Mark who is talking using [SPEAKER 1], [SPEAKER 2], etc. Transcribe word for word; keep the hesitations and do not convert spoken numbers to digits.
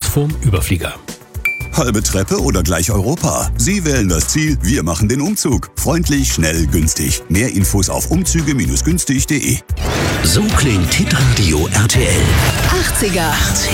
[SPEAKER 1] vorm Überflieger.
[SPEAKER 2] Halbe Treppe oder gleich Europa? Sie wählen das Ziel, wir machen den Umzug. Freundlich, schnell, günstig. Mehr Infos auf umzüge Bindestrich günstig Punkt de.
[SPEAKER 3] So klingt Hitradio R T L.
[SPEAKER 4] achtziger.